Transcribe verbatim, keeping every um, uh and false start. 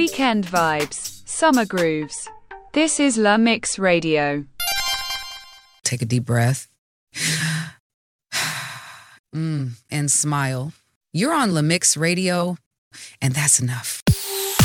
Weekend vibes, summer grooves. This is La Mix Radio. Take a deep breath. mm, and smile. You're on La Mix Radio, and that's enough.